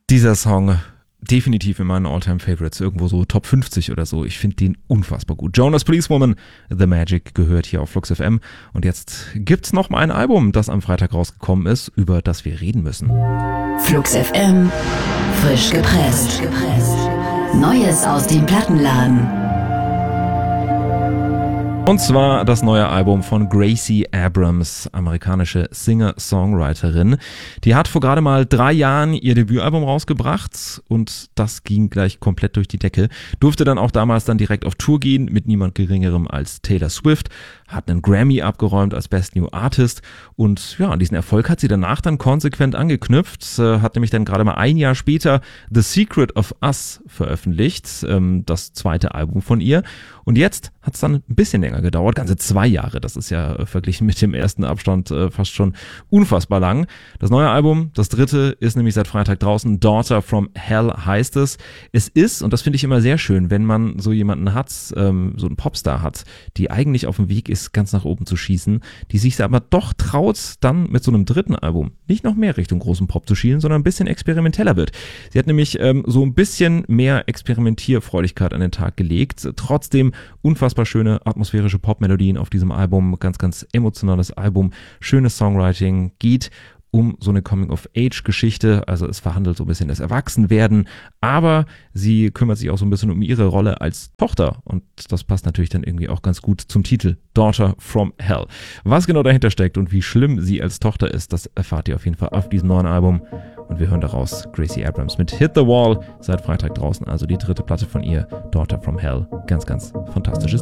Dieser Song definitiv in meinen All-Time-Favorites, irgendwo so Top 50 oder so. Ich finde den unfassbar gut. Jonas Policewoman, The Magic, gehört hier auf Flux FM. Und jetzt gibt's noch mal ein Album, das am Freitag rausgekommen ist, über das wir reden müssen. Flux FM, frisch gepresst. Neues aus dem Plattenladen. Und zwar das neue Album von Gracie Abrams, amerikanische Singer-Songwriterin. Die hat vor gerade mal 3 Jahren ihr Debütalbum rausgebracht und das ging gleich komplett durch die Decke. Durfte dann auch damals direkt auf Tour gehen mit niemand Geringerem als Taylor Swift, hat einen Grammy abgeräumt als Best New Artist und ja, an diesen Erfolg hat sie danach dann konsequent angeknüpft, hat nämlich dann gerade mal 1 Jahr später The Secret of Us veröffentlicht, das zweite Album von ihr. Und jetzt hat es dann ein bisschen länger gedauert, ganze 2 Jahre. Das ist ja verglichen mit dem ersten Abstand fast schon unfassbar lang. Das neue Album, das dritte, ist nämlich seit Freitag draußen. Daughter from Hell heißt es. Es ist, und das finde ich immer sehr schön, wenn man so jemanden hat, so einen Popstar hat, die eigentlich auf dem Weg ist, ganz nach oben zu schießen, die sich aber doch traut, dann mit so einem dritten Album nicht noch mehr Richtung großen Pop zu schielen, sondern ein bisschen experimenteller wird. Sie hat nämlich so ein bisschen mehr Experimentierfreudigkeit an den Tag gelegt. Trotzdem unfassbar schöne atmosphärische Popmelodien auf diesem Album, ganz, ganz emotionales Album, schönes Songwriting, geht um so eine Coming-of-Age-Geschichte, also es verhandelt so ein bisschen das Erwachsenwerden, aber sie kümmert sich auch so ein bisschen um ihre Rolle als Tochter und das passt natürlich dann irgendwie auch ganz gut zum Titel, Daughter from Hell. Was genau dahinter steckt und wie schlimm sie als Tochter ist, das erfahrt ihr auf jeden Fall auf diesem neuen Album und wir hören daraus Gracie Abrams mit Hit the Wall, seit Freitag draußen, also die dritte Platte von ihr, Daughter from Hell, ganz, ganz fantastisches